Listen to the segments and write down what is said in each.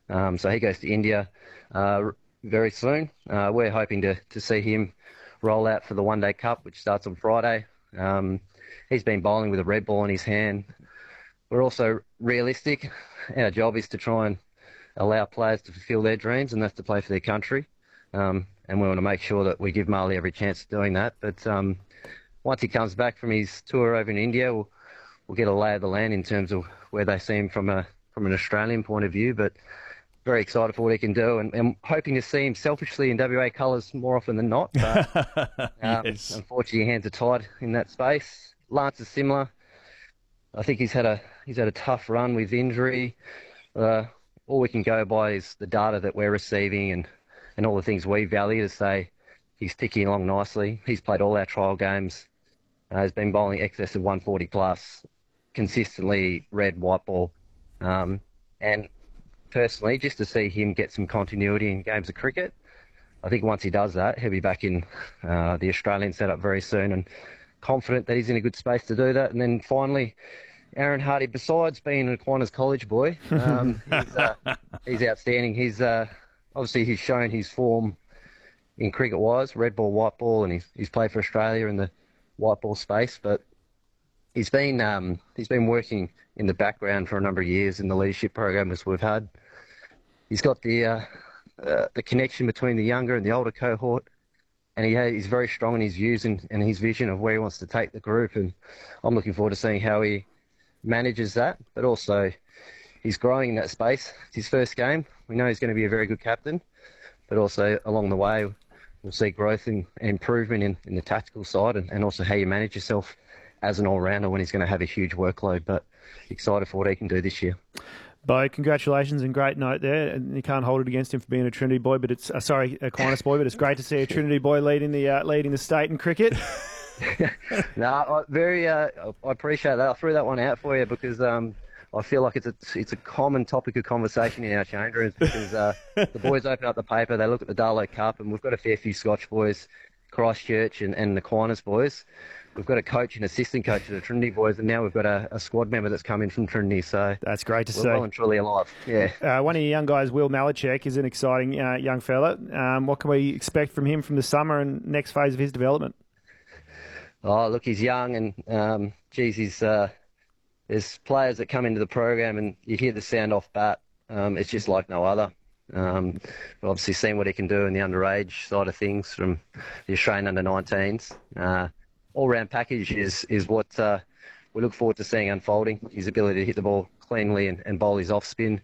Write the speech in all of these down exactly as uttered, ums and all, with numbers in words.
Um, so he goes to India uh, very soon. Uh, we're hoping to, to see him roll out for the One Day Cup, which starts on Friday. Um, he's been bowling with a red ball in his hand. We're also realistic. Our job is to try and allow players to fulfil their dreams, and that's to play for their country. Um, and we want to make sure that we give Marley every chance of doing that. But um, once he comes back from his tour over in India, we'll, we'll get a lay of the land in terms of where they see him from a from an Australian point of view. But very excited for what he can do, and, and hoping to see him selfishly in W A colours more often than not. But um, Yes. unfortunately, hands are tied in that space. Lance is similar. I think he's had a he's had a tough run with injury. Uh, all we can go by is the data that we're receiving and, and all the things we value to say he's ticking along nicely. He's played all our trial games. Uh, has been bowling excess of one forty plus, consistently red, white ball. Um, and personally, just to see him get some continuity in games of cricket, I think once he does that, he'll be back in uh, the Australian setup very soon, and confident that he's in a good space to do that. And then finally, Aaron Hardy, besides being an Aquinas College boy, um, he's, uh, he's outstanding. He's uh, obviously he's shown his form in cricket-wise, red ball, white ball, and he's he's played for Australia in the white ball space. But he's been um, he's been working in the background for a number of years in the leadership programs we've had. He's got the uh, uh, the connection between the younger and the older cohort. And he, he's very strong in his views and, and his vision of where he wants to take the group. And I'm looking forward to seeing how he manages that. But also, he's growing in that space. It's his first game. We know he's going to be a very good captain. But also, along the way, we'll see growth and improvement in, in the tactical side and, and also how you manage yourself as an all-rounder when he's going to have a huge workload. But excited for what he can do this year. Bo, congratulations and great note there. And you can't hold it against him for being a Trinity boy, but it's uh, sorry, Aquinas boy, but it's great to see a Trinity boy leading the uh, leading the state in cricket. no, I, very. Uh, I appreciate that. I threw that one out for you because um, I feel like it's a it's a common topic of conversation in our change rooms because uh, the boys open up the paper, they look at the Darlow Cup, and we've got a fair few Scotch boys, Christchurch, and and the Aquinas boys. We've got a coach and assistant coach of the Trinity boys, and now we've got a, a squad member that's come in from Trinity. So that's great to we're see. Well and truly alive. Yeah. Uh, one of your young guys, Will Malachek, is an exciting uh, young fella. Um, what can we expect from him from the summer and next phase of his development? Oh, look, he's young, and um, geez, he's uh, there's players that come into the program, and you hear the sound off bat. Um, it's just like no other. Um, we've obviously seen what he can do in the underage side of things from the Australian under nineteens. Uh, all-round package is is what uh, we look forward to seeing unfolding. His ability to hit the ball cleanly and, and bowl his off-spin.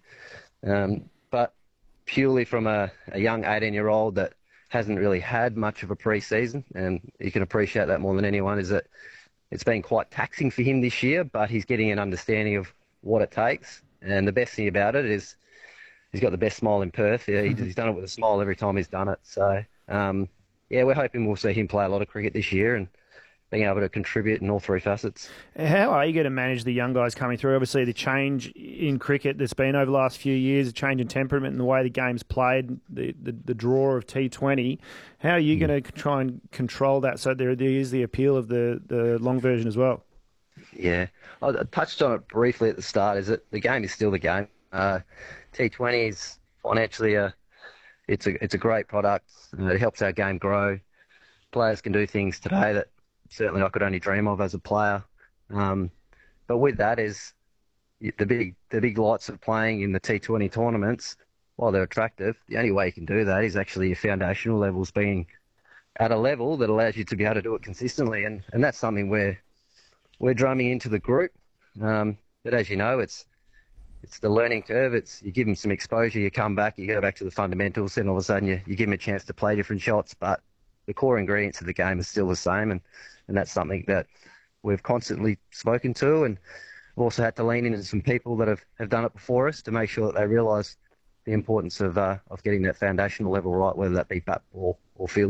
Um, but purely from a, a young eighteen-year-old that hasn't really had much of a pre-season, and you can appreciate that more than anyone, is that it's been quite taxing for him this year, but he's getting an understanding of what it takes. And the best thing about it is he's got the best smile in Perth. Yeah, he's done it with a smile every time he's done it. So, um, yeah, we're hoping we'll see him play a lot of cricket this year and being able to contribute in all three facets. How are you going to manage the young guys coming through? Obviously, the change in cricket that's been over the last few years, a change in temperament and the way the game's played, the, the, the draw of T twenty. How are you mm. going to try and control that so there, there is the appeal of the, the long version as well? Yeah, I touched on it briefly at the start, is that the game is still the game. Uh, T twenty is financially a, it's a, it's a great product. Uh, it helps our game grow. Players can do things today that certainly I could only dream of as a player. Um, but with that is the big the big lights of playing in the T twenty tournaments, while they're attractive, the only way you can do that is actually your foundational levels being at a level that allows you to be able to do it consistently. And, and that's something we're, we're drumming into the group. Um, but as you know, it's it's the learning curve. It's you give them some exposure, you come back, you go back to the fundamentals, and all of a sudden you, you give them a chance to play different shots. But the core ingredients of the game are still the same, and, and that's something that we've constantly spoken to, and we've also had to lean into some people that have, have done it before us to make sure that they realise the importance of uh, of getting that foundational level right, whether that be bat, ball, or field.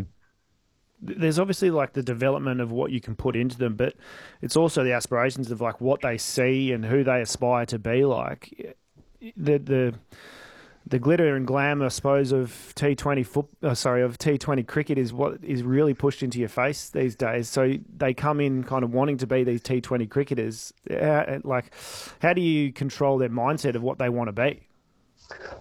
There's obviously like the development of what you can put into them, but it's also the aspirations of like what they see and who they aspire to be like. The the the glitter and glam, I suppose, of T twenty foot, uh, sorry, of T twenty cricket is what is really pushed into your face these days. So they come in kind of wanting to be these T twenty cricketers. Uh, like, how do you control their mindset of what they want to be?